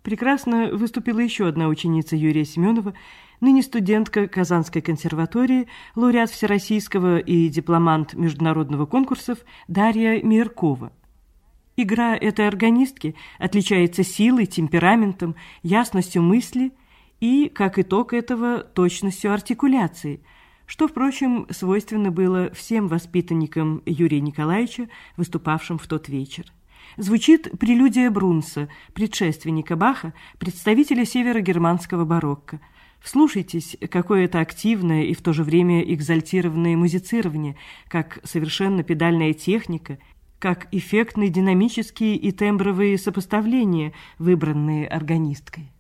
Прекрасно выступила еще одна ученица Юрия Семенова, ныне студентка Казанской консерватории, лауреат Всероссийского и дипломант международного конкурсов Дарья Миркова. Игра этой органистки отличается силой, темпераментом, ясностью мысли и, как итог этого, точностью артикуляции, что, впрочем, свойственно было всем воспитанникам Юрия Николаевича, выступавшим в тот вечер. Звучит прелюдия Брунса, предшественника Баха, представителя северогерманского барокко. Вслушайтесь, какое это активное и в то же время экзальтированное музицирование, как совершенно педальная техника, как эффектные динамические и тембровые сопоставления, выбранные органисткой.